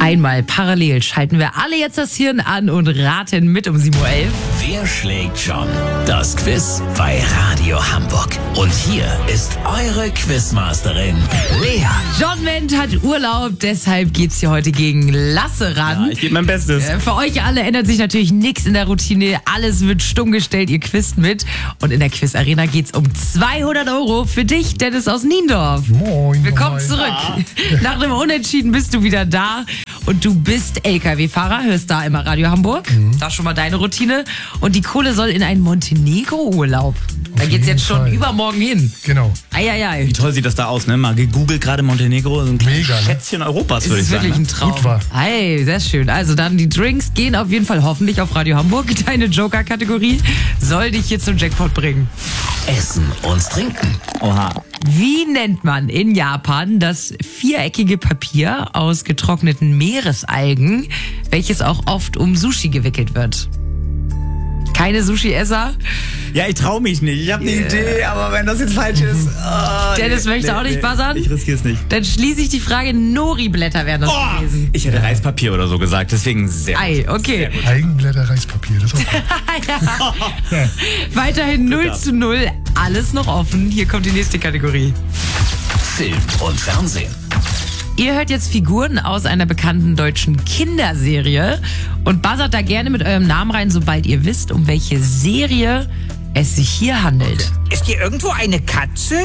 Einmal parallel schalten wir alle jetzt das Hirn an und raten mit um 7.11 Uhr. Wer schlägt John? Das Quiz bei Radio Hamburg. Und hier ist eure Quizmasterin, Lea. John Wendt hat Urlaub, deshalb geht's hier heute gegen Lasse ran. Ja, ich gebe mein Bestes. Für euch alle ändert sich natürlich nichts in der Routine. Alles wird stumm gestellt, ihr quizt mit. Und in der Quiz-Arena geht's um 200 € für dich, Dennis aus Niendorf. Moin. Willkommen moin. zurück. Nach dem Unentschieden bist du wieder da. Und du bist LKW-Fahrer, hörst da immer Radio Hamburg. Das ist schon mal deine Routine. Und die Kohle soll in einen Montenegro-Urlaub. Da geht's jetzt schon übermorgen hin. Genau. Eieiei. Wie toll sieht das da aus, ne? Mal gegoogelt, gerade Montenegro, so ein kleines Mega, ne? Schätzchen Europas, Das würde ich ist sagen. wirklich ein Traum. Gut war. Hey, sehr schön. Also dann, die Drinks gehen auf jeden Fall hoffentlich auf Radio Hamburg. Deine Joker-Kategorie soll dich hier zum Jackpot bringen. Essen und Trinken. Oha. Wie nennt man in Japan das viereckige Papier aus getrockneten Meeresalgen, welches auch oft um Sushi gewickelt wird? Keine Sushi-Esser? Ja, ich traue mich nicht. Ich habe eine Idee, aber wenn das jetzt falsch ist... Dennis möchte auch nicht buzzern? Ich riskiere es nicht. Dann schließe ich die Frage, Nori-Blätter wären das gewesen. Ich hätte Reispapier oder so gesagt, deswegen sehr Ei, okay. Eigenblätter Reispapier, das ist auch gut. Ja. Weiterhin 0:0, alles noch offen. Hier kommt die nächste Kategorie. Film und Fernsehen. Ihr hört jetzt Figuren aus einer bekannten deutschen Kinderserie und buzzert da gerne mit eurem Namen rein, sobald ihr wisst, um welche Serie es sich hier handelt. Ist hier irgendwo eine Katze?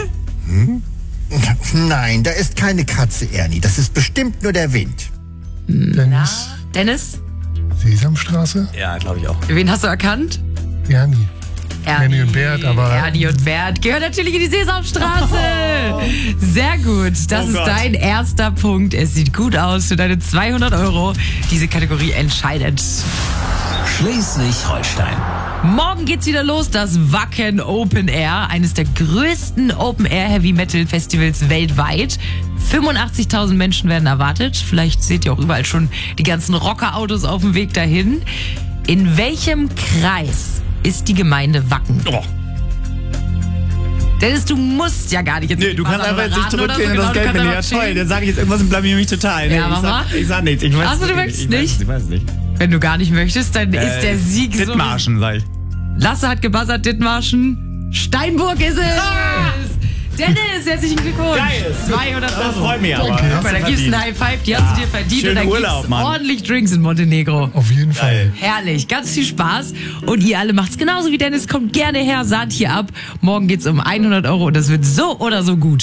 Nein, da ist keine Katze, Ernie. Das ist bestimmt nur der Wind. Dennis, Dennis, Sesamstraße, Ja, glaube ich auch. wen hast du erkannt? Ernie. Ernie und Bert, aber... Ernie und Bert gehört natürlich in die Sesamstraße. Sehr gut. Das ist Gott. dein erster Punkt. Es sieht gut aus für deine 200 €. Diese Kategorie entscheidet. Schleswig-Holstein. Morgen geht's wieder los, das Wacken Open Air, eines der größten Open Air Heavy Metal Festivals weltweit. 85.000 Menschen werden erwartet. Vielleicht seht ihr auch überall schon die ganzen Rockerautos auf dem Weg dahin. In welchem Kreis ist die Gemeinde Wacken? Oh. Dennis, du musst ja gar nicht jetzt. Nee, du kannst einfach jetzt nicht raten oder zurückgehen und so. das Genau, Geld du mir. kannst Ja, einfach toll, chillen. dann sage ich jetzt irgendwas und blamier mich total. Nee, Ja, mach mal. ich sag nichts. Ich weiß Achso, du es möchtest Ich nicht? weiß es nicht. Wenn du gar nicht möchtest, dann ist der Sieg so. Dithmarschen, sag ich. Lasse hat gebuzzert, Dithmarschen. Steinburg ist es! Dennis, herzlichen Glückwunsch! Geil. 200 €. Das freut mich aber. Danke. Hast Da du gibt's einen verdient. High Five, die hast du dir verdient. schönen Und dann Urlaub, gibt's Mann. ordentlich Drinks in Montenegro. Auf jeden Fall. Herrlich, ganz viel Spaß. Und ihr alle macht's genauso wie Dennis. Kommt gerne her, saht hier ab. Morgen geht's um 100 € und das wird so oder so gut.